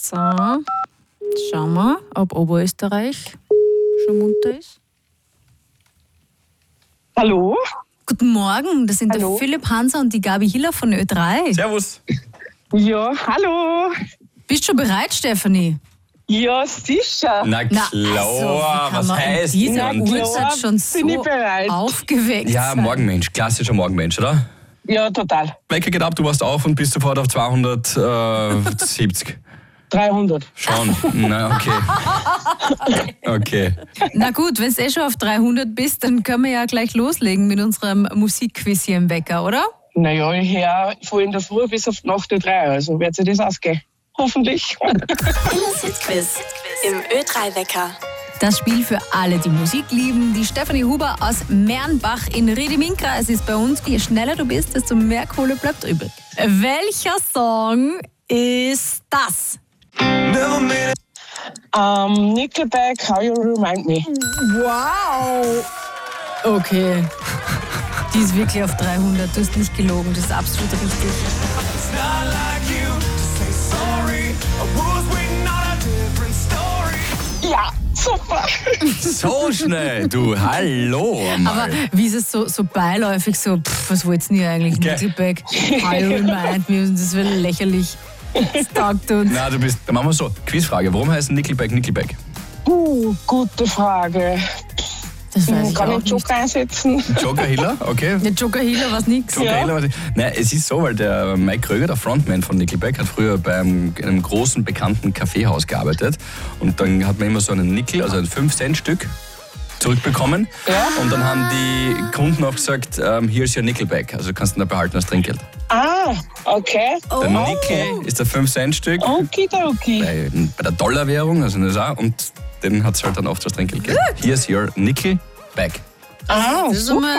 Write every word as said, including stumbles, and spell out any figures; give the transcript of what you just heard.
So, schauen wir, ob Oberösterreich schon munter ist. Hallo? Guten Morgen, das sind Hallo. der Philipp Hanser und die Gabi Hiller von Ö drei. Servus. Ja, hallo. Bist du schon bereit, Stefanie? Ja, sicher. Na Na, klar, also, wie kann was man um heißt diese denn? Na klar. Uhrzeit schon Bin ich so bereit. aufgeweckt Ja, sein? Morgenmensch, klassischer Morgenmensch, oder? Ja, total. Wecker geht ab, du warst auf und bist sofort auf zweihundertsiebzig. dreihundert. Schon. Na, okay. Okay. Na gut, wenn du eh schon auf dreihundert bist, dann können wir ja gleich loslegen mit unserem Musikquiz hier im Wecker, oder? Naja, ich höre von in der Früh bis auf die Nacht drei, also wird sich das ausgehen. Hoffentlich. Das Hitquiz im Ö drei Wecker. Das Spiel für alle, die Musik lieben. Die Stefanie Huber aus Mernbach in Riedeminkreis ist bei uns. Je schneller du bist, desto mehr Kohle bleibt übrig. Welcher Song ist das? Um, Nickelback, How You Remind Me. Wow! Okay. Die ist wirklich auf dreihundert. Du hast nicht gelogen. Das ist absolut richtig. Ja, super. So schnell, du, hallo. Mal. Aber wie ist es so, so beiläufig so, pff, was wollt's denn hier eigentlich? Okay. Nickelback, How You Remind Me, das wird lächerlich. Das taugt uns. Na, du bist, dann machen wir so, Quizfrage, warum heißt Nickelback Nickelback? Uh, gute Frage. Das weiß ich Kann auch ich nicht. Joker einsetzen? Joker Hiller, okay. Der Joker Hiller war nix. Joker Ja. Hiller, warte. Nein, es ist so, weil der Mike Kröger, der Frontman von Nickelback, hat früher bei einem, einem großen, bekannten Kaffeehaus gearbeitet. Und dann hat man immer so einen Nickel, also ein fünf Cent Stück, zurückbekommen. Ja. Und dann haben die Kunden auch gesagt, ähm, hier ist your Nickelback, also kannst du ihn da behalten als Trinkgeld. Ah, okay. Der Nickel ist der fünf Cent Stück Okay, okay. bei, bei der Dollarwährung, also in den U S A, und den hat es halt dann oft als Trinkgeld gegeben. Here's your Nickelback. Ah, Das ist immer